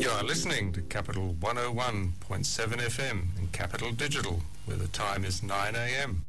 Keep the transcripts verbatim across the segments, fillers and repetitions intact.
You are listening to Capital one oh one point seven F M in Capital Digital, where the time is nine a m.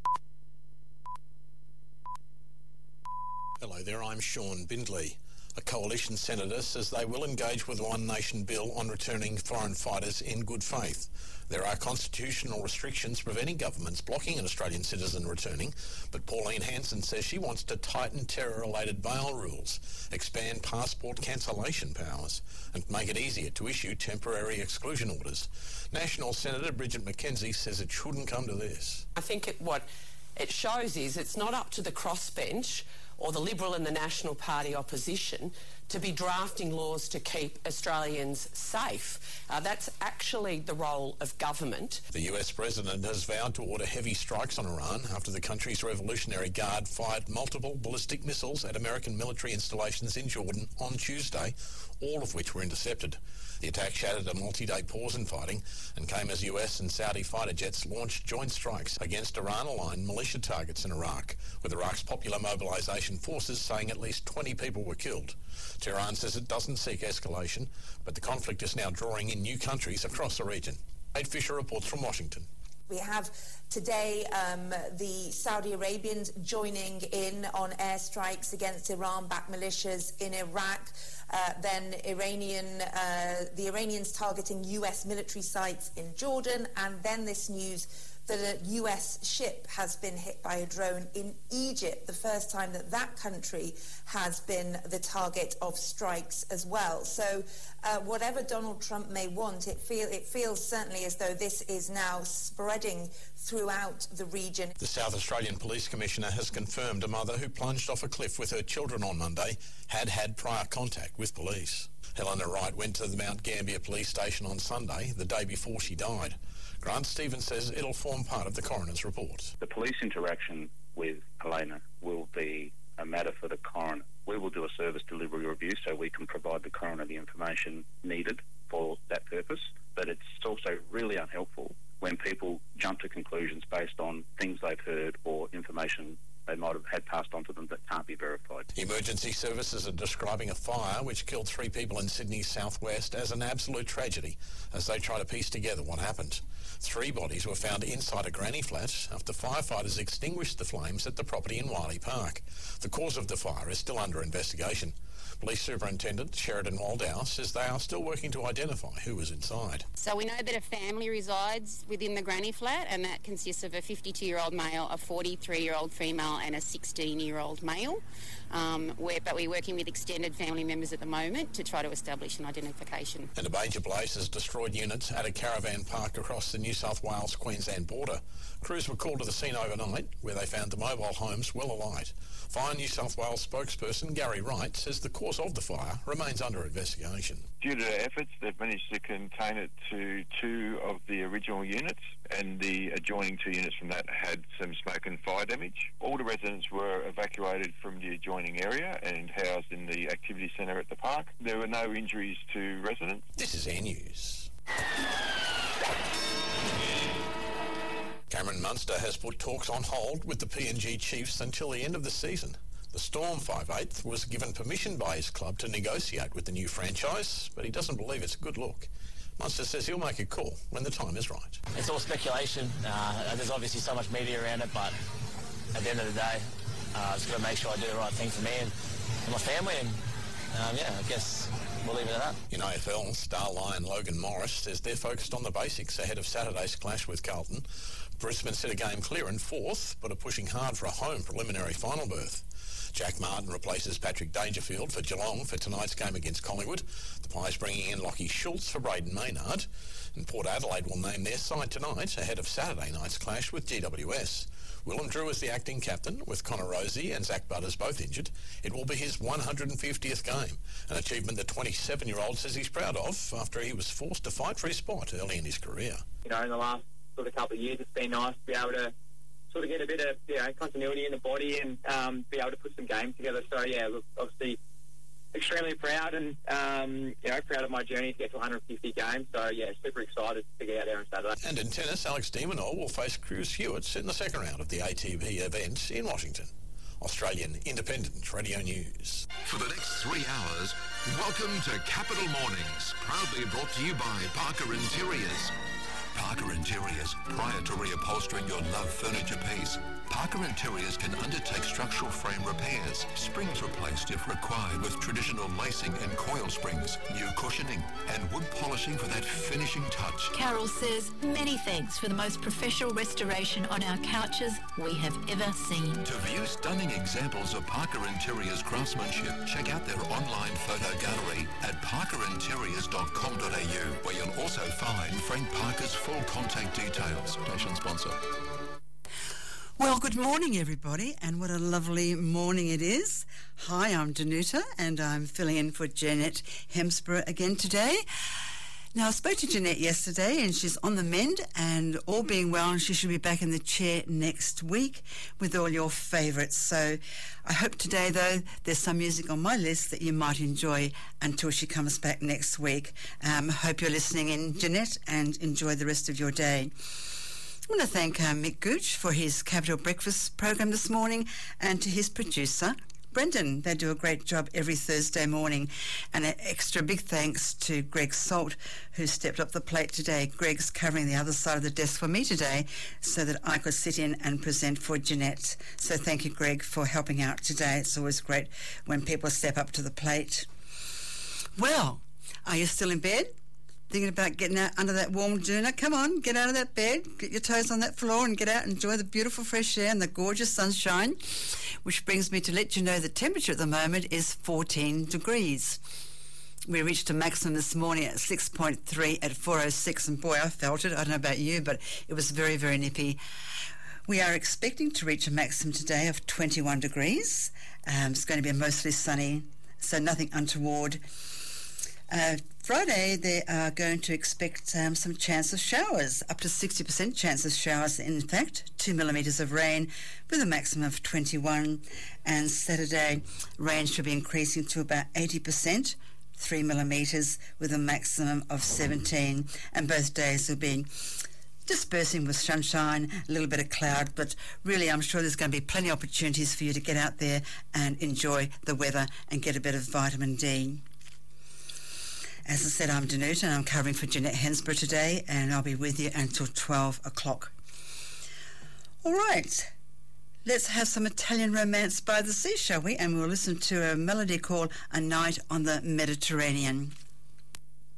Hello there, I'm Sean Bindley. A coalition senator says they will engage with the One Nation bill on returning foreign fighters in good faith. There are constitutional restrictions preventing governments blocking an Australian citizen returning, but Pauline Hanson says she wants to tighten terror-related bail rules, expand passport cancellation powers, and make it easier to issue temporary exclusion orders. National Senator Bridget McKenzie says it shouldn't come to this. I think it, what it shows is it's not up to the crossbench or the Liberal and the National Party opposition to be drafting laws to keep Australians safe. Uh, that's actually the role of government. The U S President has vowed to order heavy strikes on Iran after the country's Revolutionary Guard fired multiple ballistic missiles at American military installations in Jordan on Tuesday, all of which were intercepted. The attack shattered a multi-day pause in fighting and came as U S and Saudi fighter jets launched joint strikes against Iran-aligned militia targets in Iraq, with Iraq's Popular Mobilisation Forces saying at least twenty people were killed. Tehran says it doesn't seek escalation, but the conflict is now drawing in new countries across the region. Kate Fisher reports from Washington. We have today um, the Saudi Arabians joining in on airstrikes against Iran-backed militias in Iraq, uh, then Iranian, uh, the Iranians targeting U S military sites in Jordan, and then this news that a U S ship has been hit by a drone in Egypt, the first time that that country has been the target of strikes as well. So uh, whatever Donald Trump may want, it, feel, it feels certainly as though this is now spreading throughout the region. The South Australian Police Commissioner has confirmed a mother who plunged off a cliff with her children on Monday had had prior contact with police. Helena Wright went to the Mount Gambier Police Station on Sunday, the day before she died. Grant Stevens says it'll form part of the coroner's report. The police interaction with Helena will be a matter for the coroner. We will do a service delivery review so we can provide the coroner the information needed for that purpose, but it's also really unhelpful when people jump to conclusions based on things they've heard or information they might have had passed on to them that can't be verified. Emergency services are describing a fire which killed three people in Sydney's southwest as an absolute tragedy as they try to piece together what happened. Three bodies were found inside a granny flat after firefighters extinguished the flames at the property in Wiley Park. The cause of the fire is still under investigation. Police Superintendent Sheridan Waldow says they are still working to identify who was inside. So we know that a family resides within the granny flat, and that consists of a fifty-two-year-old male, a forty-three-year-old female and a sixteen-year-old male. Um, we're, but we're working with extended family members at the moment to try to establish an identification. And a major blaze has destroyed units at a caravan park across the New South Wales-Queensland border. Crews were called to the scene overnight, where they found the mobile homes well alight. Fire New South Wales spokesperson Gary Wright says the cause of the fire remains under investigation. Due to their efforts, they've managed to contain it to two of the original units, and the adjoining two units from that had some smoke and fire damage. All the residents were evacuated from the adjoining area and housed in the activity centre at the park. There were no injuries to residents. This is Air News. Cameron Munster has put talks on hold with the P N G Chiefs until the end of the season. The Storm five eighth was given permission by his club to negotiate with the new franchise, but he doesn't believe it's a good look. Munster says he'll make a call when the time is right. It's all speculation. Uh, there's obviously so much media around it, but at the end of the day, uh, I've just got to make sure I do the right thing for me and, and my family, and um, yeah, I guess we'll leave it at that. In A F L, star Lion Logan Morris says they're focused on the basics ahead of Saturday's clash with Carlton. Brisbane set a game clear in fourth, but are pushing hard for a home preliminary final berth. Jack Martin replaces Patrick Dangerfield for Geelong for tonight's game against Collingwood. The Pies bringing in Lockie Schultz for Braden Maynard. And Port Adelaide will name their side tonight ahead of Saturday night's clash with G W S. Willem Drew is the acting captain, with Connor Rosie and Zach Butters both injured. It will be his one hundred fiftieth game, an achievement the twenty-seven-year-old says he's proud of after he was forced to fight for his spot early in his career. You know, in the last sort of couple of years, it's been nice to be able to sort of get a bit of, you know, continuity in the body and um, be able to put some games together. So, yeah, look, obviously extremely proud and, um, you know, proud of my journey to get to one hundred fifty games. So, yeah, super excited to get out there on Saturday. And in tennis, Alex de Minaur will face Chris Hewitts in the second round of the A T P event in Washington. Australian Independent Radio News. For the next three hours, welcome to Capital Mornings, proudly brought to you by Parker Interiors. Parker Interiors, prior to reupholstering your loved furniture piece, Parker Interiors can undertake structural frame repairs, springs replaced if required with traditional lacing and coil springs, new cushioning, and wood polishing for that finishing touch. Carol says many thanks for the most professional restoration on our couches we have ever seen. To view stunning examples of Parker Interiors craftsmanship, check out their online photo gallery at parker interiors dot com dot a u, where you'll also find Frank Parker's full contact details. Station sponsor. Well, good morning, everybody, and what a lovely morning it is. Hi, I'm Danuta, and I'm filling in for Jeanette Hemsborough again today. Now, I spoke to Jeanette yesterday, and she's on the mend, and all being well, and she should be back in the chair next week with all your favourites. So I hope today, though, there's some music on my list that you might enjoy until she comes back next week. Um, hope you're listening in, Jeanette, and enjoy the rest of your day. I want to thank uh, Mick Gooch for his Capital Breakfast program this morning, and to his producer, Brendan. They do a great job every Thursday morning. And an extra big thanks to Greg Salt, who stepped up the plate today. Greg's covering the other side of the desk for me today so that I could sit in and present for Jeanette. So thank you, Greg, for helping out today. It's always great when people step up to the plate. Well, are you still in bed? Thinking about getting out under that warm doona? Come on, get out of that bed, get your toes on that floor and get out and enjoy the beautiful fresh air and the gorgeous sunshine, which brings me to let you know the temperature at the moment is fourteen degrees. We reached a maximum this morning at six point three at four oh six, and boy, I felt it. I don't know about you, but it was very, very nippy. We are expecting to reach a maximum today of twenty-one degrees. Um, it's going to be mostly sunny, so nothing untoward. Uh, Friday, they are going to expect um, some chance of showers, up to sixty percent chance of showers, in fact, two millimetres of rain with a maximum of twenty-one. And Saturday, rain should be increasing to about eighty percent, three millimetres with a maximum of seventeen. And both days will be dispersing with sunshine, a little bit of cloud, but really I'm sure there's going to be plenty of opportunities for you to get out there and enjoy the weather and get a bit of vitamin D. As I said, I'm Danuta, and I'm covering for Jeanette Hemsborough today, and I'll be with you until twelve o'clock. All right, let's have some Italian romance by the sea, shall we? And we'll listen to a melody called A Night on the Mediterranean.